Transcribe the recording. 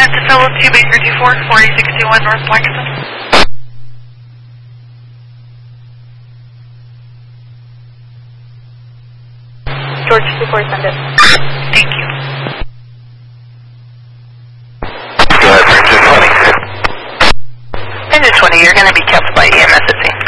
unit to Fellow 2 Baker 24, 48621 North Blackenton. George 24, send it. Thank you. Go ahead, Engine 20. Engine 20, you're going to be kept by EMS at sea.